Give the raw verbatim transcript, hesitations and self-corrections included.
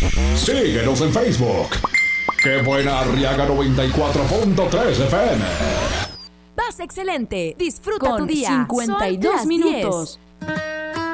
Síguenos en Facebook. ¡Qué buena Arriaga noventa y cuatro punto tres F M! Vas excelente. Disfruta Con tu día. cincuenta y dos Son las minutos. diez.